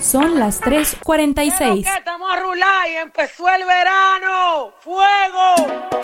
Son las 3:46. Estamos a rular y empezó el verano. ¡Fuego!